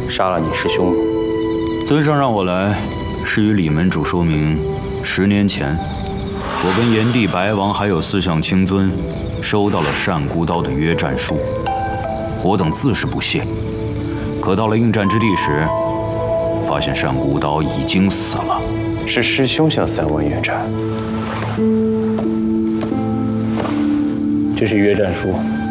杀了你师兄吗？ 尊上让我来，是与李门主说明，10年前，我跟炎帝、白王还有4相清尊，收到了单孤刀的约战书。我等自是不屑，可到了应战之地时，发现单孤刀已经死了。 是师兄向三文约战，这是约战书。